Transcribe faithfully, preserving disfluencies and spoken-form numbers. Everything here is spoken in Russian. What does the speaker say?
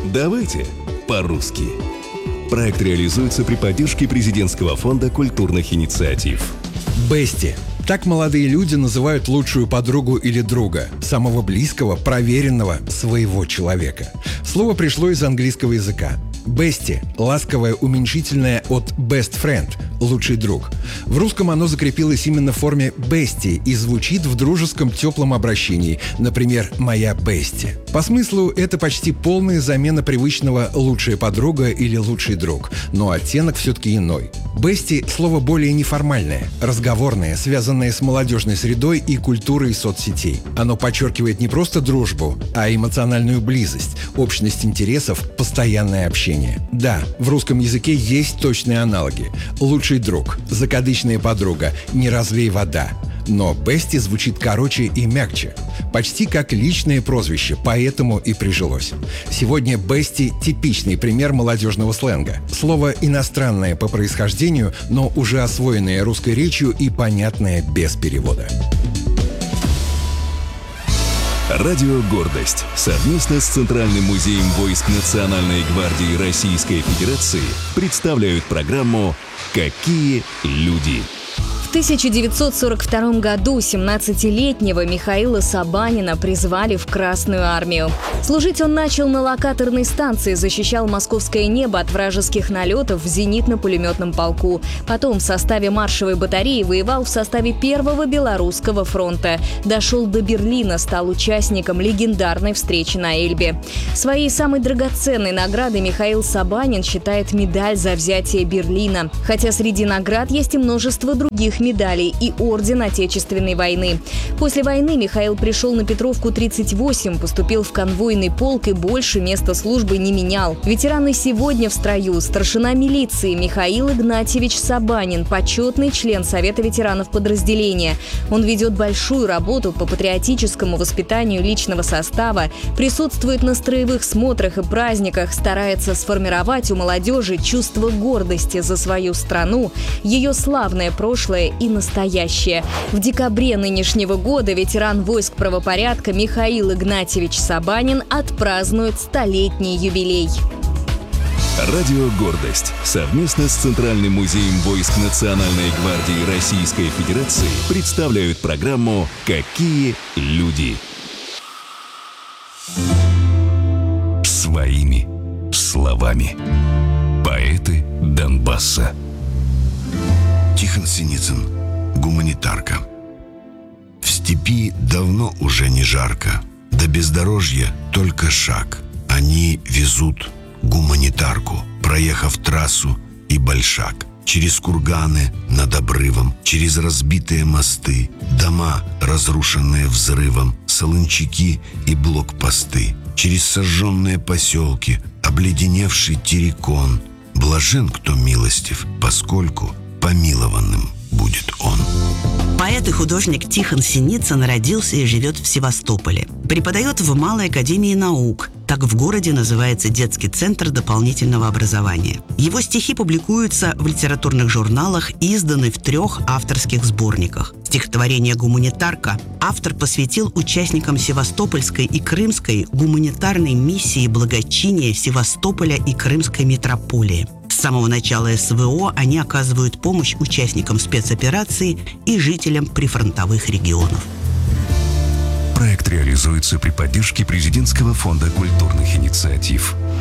Давайте по-русски. Проект реализуется при поддержке президентского фонда культурных инициатив. Бести. Так молодые люди называют лучшую подругу или друга, самого близкого, проверенного, своего человека. Слово пришло из английского языка. Бести – ласковое уменьшительное от best friend – лучший друг. В русском оно закрепилось именно в форме бести и звучит в дружеском теплом обращении, например, «моя бести». По смыслу это почти полная замена привычного «лучшая подруга» или «лучший друг», но оттенок все-таки иной. Бести – слово более неформальное, разговорное, связанное с молодежной средой и культурой соцсетей. Оно подчеркивает не просто дружбу, а эмоциональную близость, общность интересов, постоянное общение. Да, в русском языке есть точные аналоги. Лучший друг, закадычная подруга, не разлей вода. Но бести звучит короче и мягче. Почти как личное прозвище, поэтому и прижилось. Сегодня бести – типичный пример молодежного сленга. Слово иностранное по происхождению, но уже освоенное русской речью и понятное без перевода. Радио «Гордость» совместно с Центральным музеем войск Национальной гвардии Российской Федерации представляют программу «Какие люди?». В тысяча девятьсот сорок втором году семнадцатилетнего Михаила Сабанина призвали в Красную армию. Служить он начал на локаторной станции, защищал московское небо от вражеских налетов в зенитно-пулеметном полку. Потом в составе маршевой батареи воевал в составе Первого Белорусского фронта. Дошел до Берлина, стал участником легендарной встречи на Эльбе. Своей самой драгоценной наградой Михаил Сабанин считает медаль за взятие Берлина. Хотя среди наград есть и множество других медалей и орден Отечественной войны. После войны Михаил пришел на Петровку тридцать восемь, поступил в конвойный полк и больше места службы не менял. Ветеран и сегодня в строю. Старшина милиции Михаил Игнатьевич Сабанин, почетный член Совета ветеранов подразделения. Он ведет большую работу по патриотическому воспитанию личного состава, присутствует на строевых смотрах и праздниках, старается сформировать у молодежи чувство гордости за свою страну, ее славное прошлое и настоящее. В декабре нынешнего года ветеран войск правопорядка Михаил Игнатьевич Сабанин отпразднует столетний юбилей. Радио «Гордость» совместно с Центральным музеем войск Национальной гвардии Российской Федерации представляют программу «Какие люди?». Своими словами. Поэты Донбасса. Тихон Синицын. Гуманитарка. В степи давно уже не жарко. До бездорожья только шаг. Они везут гуманитарку, проехав трассу и большак. Через курганы над обрывом, через разбитые мосты, дома, разрушенные взрывом, солончаки и блокпосты, через сожженные поселки, обледеневший террикон. Блажен, кто милостив, поскольку помилованным будет он. Поэт и художник Тихон Синицын родился и живет в Севастополе. Преподает в Малой академии наук. Так в городе называется детский центр дополнительного образования. Его стихи публикуются в литературных журналах и изданы в трех авторских сборниках. Стихотворение «Гуманитарка» автор посвятил участникам Севастопольской и Крымской гуманитарной миссии благочиния Севастополя и Крымской митрополии. С самого начала СВО они оказывают помощь участникам спецоперации и жителям прифронтовых регионов. Проект реализуется при поддержке президентского фонда культурных инициатив.